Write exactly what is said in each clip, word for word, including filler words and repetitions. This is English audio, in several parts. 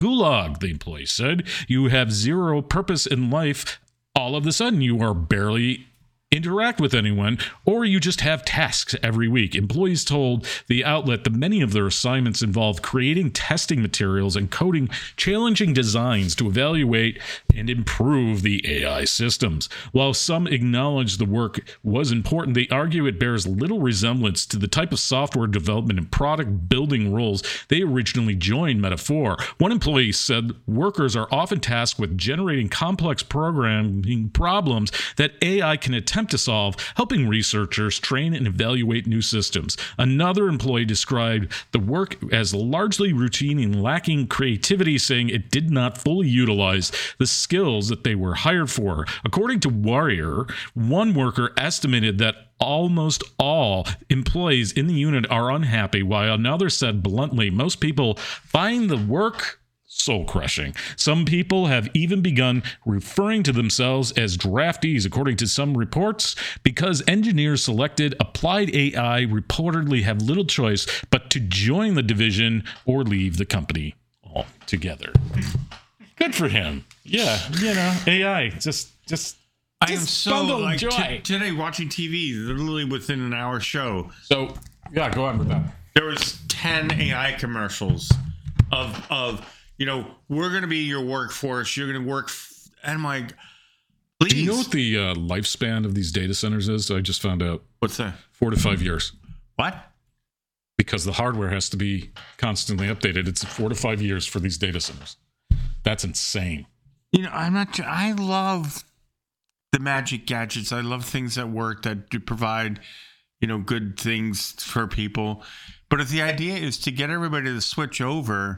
gulag, the employee said. You have zero purpose in life. All of a sudden, you are barely interact with anyone, or you just have tasks every week. Employees told the outlet that many of their assignments involve creating testing materials and coding challenging designs to evaluate and improve the A I systems. While some acknowledge the work was important, they argue it bears little resemblance to the type of software development and product building roles they originally joined Meta for. One employee said workers are often tasked with generating complex programming problems that A I can attempt to solve, helping researchers train and evaluate new systems. Another employee described the work as largely routine and lacking creativity, saying it did not fully utilize the skills that they were hired for. According to Warrior, one worker estimated that almost all employees in the unit are unhappy, while another said bluntly, most people find the work soul-crushing. Some people have even begun referring to themselves as draftees, according to some reports, because engineers selected applied A I reportedly have little choice but to join the division or leave the company altogether. Good for him. Yeah, you know, A I, just, just, I am so like t- today watching T V, literally within an hour show. So, yeah, go on with that. There was ten A I commercials of of. You know, we're going to be your workforce. You're going to work. F- and I'm like, please. Do you know what the uh, lifespan of these data centers is? I just found out. What's that? Four to five years. What? Because the hardware has to be constantly updated. It's four to five years for these data centers. That's insane. You know, I'm not. I love the magic gadgets. I love things that work, that do provide, you know, good things for people. But if the idea is to get everybody to switch over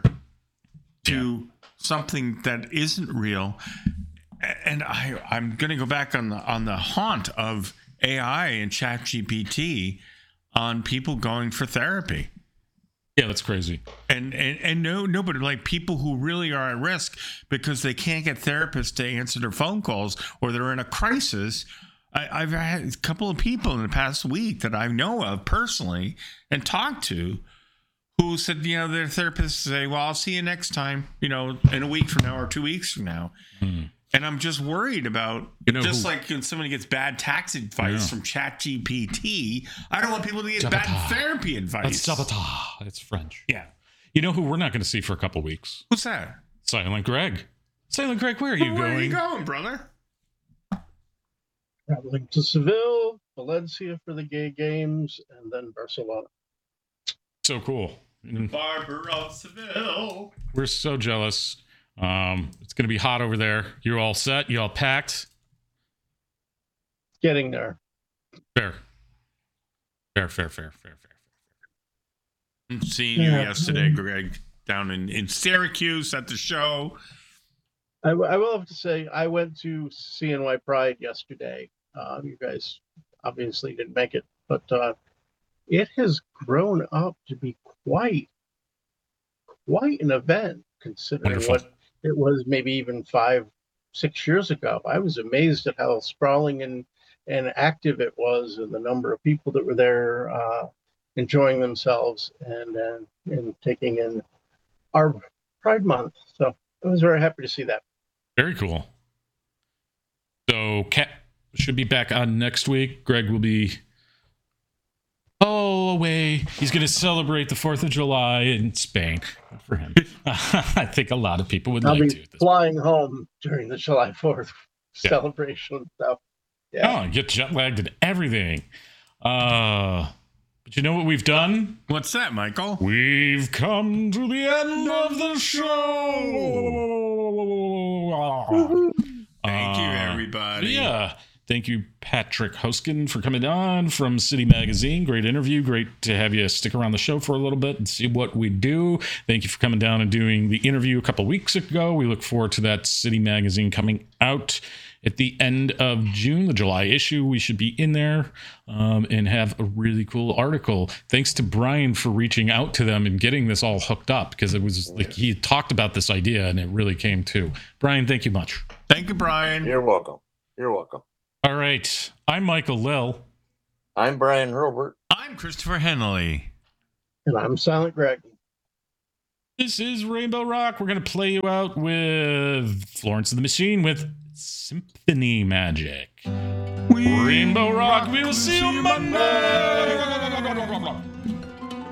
to yeah. something that isn't real, and I, I'm going to go back on the on the haunt of A I and ChatGPT on people going for therapy. Yeah, that's crazy. And and and no, no, but like people who really are at risk because they can't get therapists to answer their phone calls, or they're in a crisis. I, I've had a couple of people in the past week that I know of personally and talked to, who said, you know, their therapists say, well, I'll see you next time, you know, in a week from now or two weeks from now. Hmm. And I'm just worried about, you know, just who, like when somebody gets bad tax advice from ChatGPT, I don't want people to get Jabata. bad therapy advice. That's Jabata. It's French. Yeah. You know who we're not going to see for a couple weeks? Who's that? Silent Greg. Silent Greg, where are you where going? Where are you going, brother? Traveling to Seville, Valencia for the gay games, and then Barcelona. So cool. Barber of Seville. We're so jealous. Um, it's going to be hot over there. You're all set? You all packed? Getting there. Fair. Fair, fair, fair, fair, fair. I'm seeing you yeah. yesterday, Greg, down in, in Syracuse at the show. I, I will have to say, I went to C N Y Pride yesterday. Uh, you guys obviously didn't make it, but uh, it has grown up to be quite, quite an event, considering Wonderful. what it was maybe even five, six years ago. I was amazed at how sprawling and, and active it was, and the number of people that were there uh, enjoying themselves and, and and taking in our Pride Month. So I was very happy to see that. Very cool. So Kat should be back on next week. Greg will be oh away. He's going to celebrate the fourth of July in Spain. Good for him. I think a lot of people would I'll like be to. Flying point. home during the July fourth yeah. celebration. So, yeah. Oh, get jet lagged and everything. Uh, but you know what we've done? What's that, Michael? We've come to the end of the show. Thank uh, you, everybody. Yeah. Thank you, Patrick Hoskin, for coming on from City Magazine. Great interview. Great to have you stick around the show for a little bit and see what we do. Thank you for coming down and doing the interview a couple weeks ago. We look forward to that City Magazine coming out at the end of June, the July issue. We should be in there um, and have a really cool article. Thanks to Brian for reaching out to them and getting this all hooked up, because it was like he talked about this idea and it really came to. Brian, thank you much. Thank you, Brian. You're welcome. You're welcome. All right. I'm Michael Lill. I'm Brian Robert. I'm Christopher Henley. And I'm Silent Greg. This is Rainbow Rock. We're going to play you out with Florence and the Machine with Symphony Magic. We Rainbow Rock, we will rock, see you see you Monday.